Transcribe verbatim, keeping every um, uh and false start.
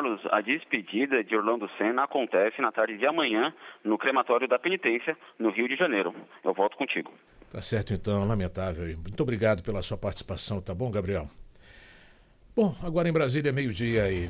Carlos, a despedida de Orlando Senna acontece na tarde de amanhã no crematório da Penitência, no Rio de Janeiro. Eu volto contigo. Tá certo então, lamentável. Muito obrigado pela sua participação, tá bom, Gabriel? Bom, agora em Brasília, meio-dia e